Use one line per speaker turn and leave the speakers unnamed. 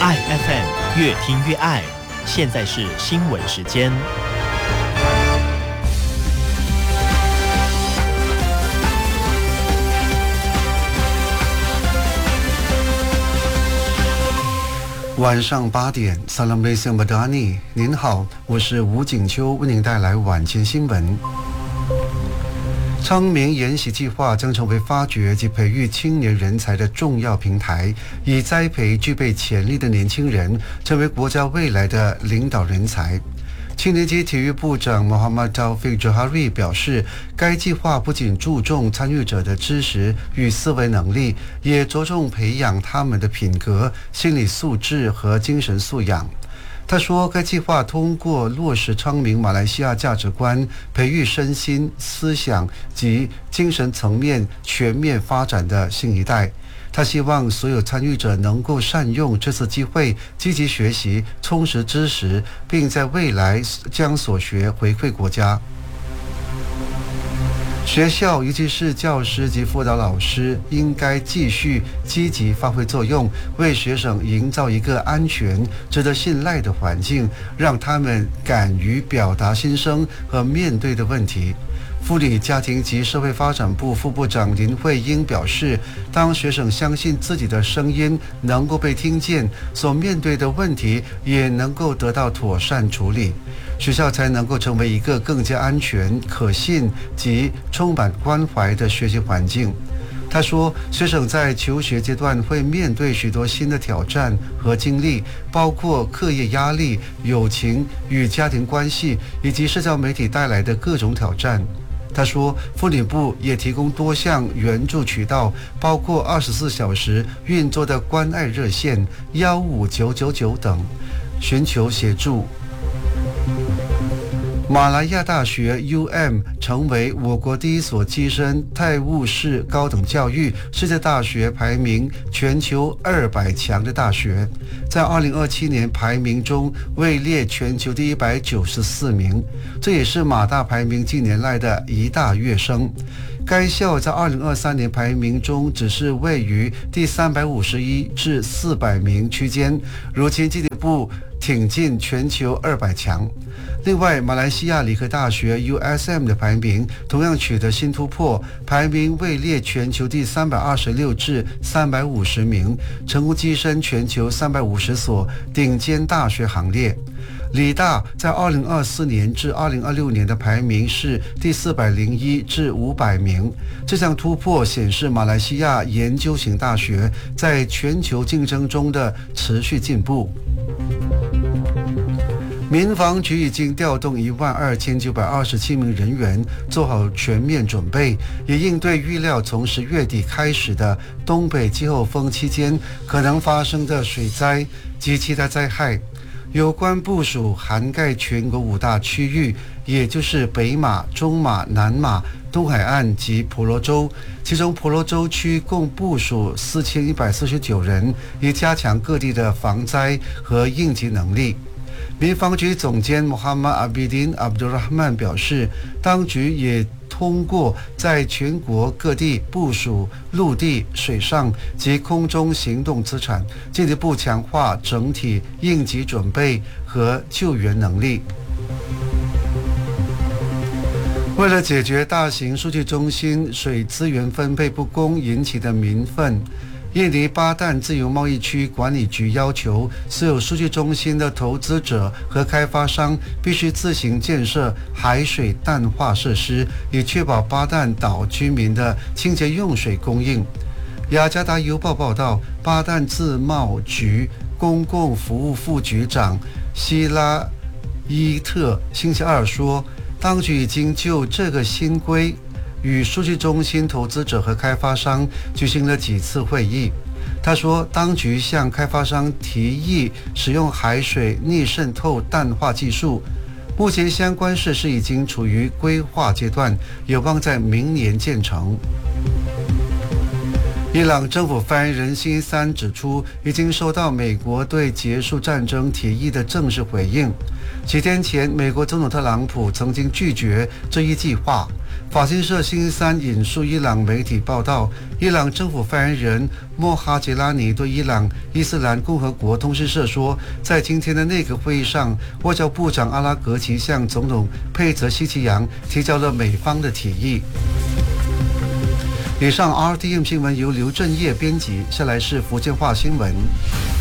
爱 FM 越听越爱，现在是新闻时间。
晚上8点 Assalamualaikum Madani， 您好，我是吴景秋，为您带来晚间新闻。昌明研习计划将成为发掘及培育青年人才的重要平台，以栽培具备潜力的年轻人，成为国家未来的领导人才。青年及体育部长 Muhammad Taufik Johari 表示，该计划不仅注重参与者的知识与思维能力，也着重培养他们的品格、心理素质和精神素养。他说，该计划通过落实昌明马来西亚价值观，培育身心、思想及精神层面全面发展的新一代。他希望所有参与者能够善用这次机会，积极学习、充实知识，并在未来将所学回馈国家。学校，尤其是教师及辅导老师，应该继续积极发挥作用，为学生营造一个安全、值得信赖的环境，让他们敢于表达心声和面对的问题。妇女家庭及社会发展部副部长林慧英表示，当学生相信自己的声音能够被听见，所面对的问题也能够得到妥善处理，学校才能够成为一个更加安全、可信及充满关怀的学习环境。他说，学生在求学阶段会面对许多新的挑战和经历，包括课业压力、友情与家庭关系，以及社交媒体带来的各种挑战。他说，妇女部也提供多项援助渠道，包括24小时运作的关爱热线15999等，寻求协助。马来亚大学 UM 成为我国第一所跻身泰晤士高等教育世界大学排名全球200强的大学，在2027年排名中位列全球第194名，这也是马大排名近年来的一大跃升。该校在2023年排名中只是位于第351至400名区间，如今进一步挺进全球200强。另外，马来西亚理科大学 USM 的排名同样取得新突破，排名位列全球第326至350名，成功跻身全球350所顶尖大学行列。理大在2024年至2026年的排名是第401至500名，这项突破显示马来西亚研究型大学在全球竞争中的持续进步。民防局已经调动12927名人员，做好全面准备，也应对预料从10月底开始的东北季候风期间可能发生的水灾及其他灾害。有关部署涵盖全国5大区域，也就是北马、中马、南马、东海岸及婆罗洲，其中婆罗洲区共部署4149人，以加强各地的防灾和应急能力。民防局总监 Muhammad Abidin Abdul Rahman 表示，当局也通过在全国各地部署陆地、水上及空中行动资产，进一步强化整体应急准备和救援能力。为了解决大型数据中心水资源分配不公引起的民愤，印尼巴旦自由贸易区管理局要求所有数据中心的投资者和开发商必须自行建设海水淡化设施，以确保巴旦岛居民的清洁用水供应。雅加达邮报报道，巴旦自贸局公共服务副局长希拉伊特星期二说，当局已经就这个新规与数据中心投资者和开发商举行了几次会议。他说，当局向开发商提议使用海水逆渗透淡化技术，目前相关设施已经处于规划阶段，有望在明年建成。 伊朗政府发言人星期三指出，已经收到美国对结束战争提议的正式回应。几天前，美国总统特朗普曾经拒绝这一计划。法新社星期三引述伊朗媒体报道，伊朗政府发言人莫哈杰拉尼对伊朗伊斯兰共和国通讯社说，在今天的内阁会议上，外交部长阿拉格齐向总统佩泽西奇扬提交了美方的提议。以上 RTM 新闻由刘振业编辑，下来是福建话新闻。